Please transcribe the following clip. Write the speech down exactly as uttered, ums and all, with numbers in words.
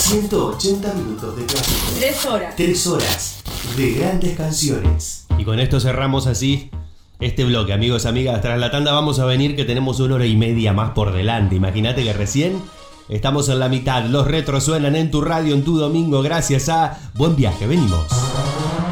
ciento ochenta minutos de clásicos. Tres horas. Tres horas de grandes canciones. Y con esto cerramos así este bloque, amigos, amigas. Tras la tanda vamos a venir, que tenemos una hora y media más por delante. Imagínate que recién estamos en la mitad. Los retros suenan en tu radio, en tu domingo. Gracias a Buen Viaje. Venimos.